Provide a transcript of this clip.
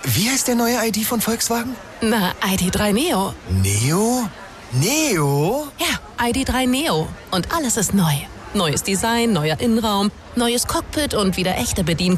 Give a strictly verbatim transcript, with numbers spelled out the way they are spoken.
Wie heißt der neue I D von Volkswagen? Na, I D drei Neo. Neo? Neo? Ja, I D drei Neo. Und alles ist neu. Neues Design, neuer Innenraum, neues Cockpit und wieder echte Bedien